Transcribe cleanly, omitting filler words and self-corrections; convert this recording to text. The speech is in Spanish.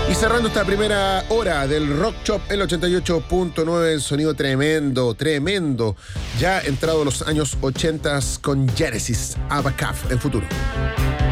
Y cerrando esta primera hora del Rock Shop, el 88.9, en sonido tremendo, tremendo. Ya entrado los años 80 con Genesis, Abacaf, en futuro.